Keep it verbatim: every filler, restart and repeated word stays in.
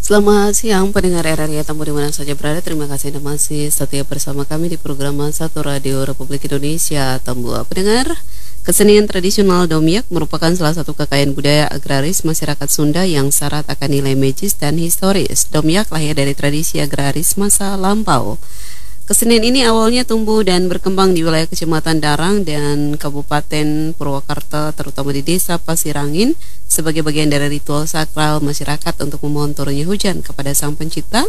Selamat siang pendengar R R I Tamu di mana saja berada. Terima kasih Anda masih setia bersama kami di program Satu Radio Republik Indonesia Tambua. Pendengar, kesenian tradisional Domyak merupakan salah satu kekayaan budaya agraris masyarakat Sunda yang syarat akan nilai magis dan historis. Domyak lahir dari tradisi agraris masa lampau. Kesenian ini awalnya tumbuh dan berkembang di wilayah Kecamatan Darang dan Kabupaten Purwakarta, terutama di Desa Pasirangin, sebagai bagian dari ritual sakral masyarakat untuk memohon turunnya hujan kepada Sang Pencipta